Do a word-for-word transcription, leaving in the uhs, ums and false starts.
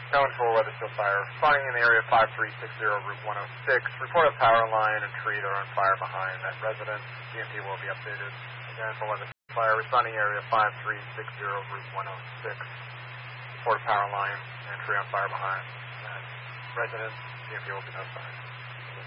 Going for Weathersfield Fire. Responding in the area five three six zero, Route one oh six. Report a power line and tree that are on fire behind that residence. G M P will be updated. Again, for Weathersfield Fire. Responding area five three six zero, Route one oh six. Report a power line and tree on fire behind that residence. G M P will be notified.